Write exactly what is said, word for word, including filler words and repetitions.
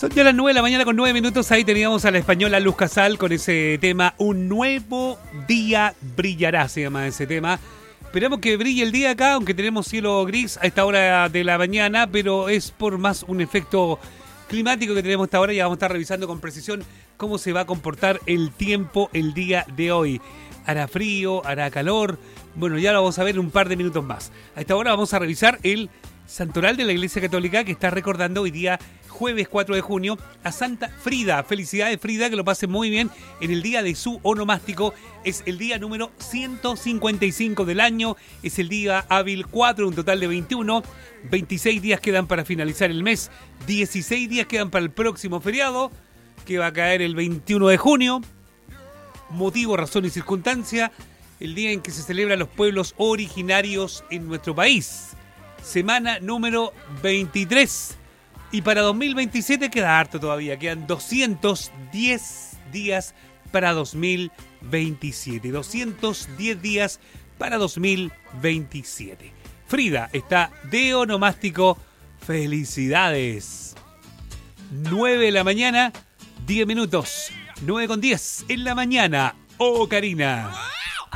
Son ya las nueve de la mañana con nueve minutos. Ahí teníamos a la española Luz Casal con ese tema Un nuevo día brillará, se llama ese tema. Esperamos que brille el día acá, aunque tenemos cielo gris a esta hora de la mañana, pero es por más un efecto climático que tenemos a esta hora. Ya vamos a estar revisando con precisión cómo se va a comportar el tiempo el día de hoy. Hará frío, hará calor. Bueno, ya lo vamos a ver en un par de minutos más. A esta hora vamos a revisar el santoral de la Iglesia Católica, que está recordando hoy día, jueves cuatro de junio, a Santa Frida. Felicidades, Frida, que lo pase muy bien en el día de su onomástico. Es el día número ciento cincuenta y cinco del año. Es el día hábil cuatro, un total de veintiuno. veintiséis días quedan para finalizar el mes. dieciséis días quedan para el próximo feriado, que va a caer el veintiuno de junio. Motivo, razón y circunstancia: el día en que se celebran los pueblos originarios en nuestro país. Semana número veintitrés. Y para dos mil veintisiete queda harto todavía. Quedan doscientos diez días para dos mil veintisiete. doscientos diez días para dos mil veintisiete. Frida está de onomástico. Felicidades. nueve de la mañana, diez minutos. nueve con diez en la mañana. Oh, Karina.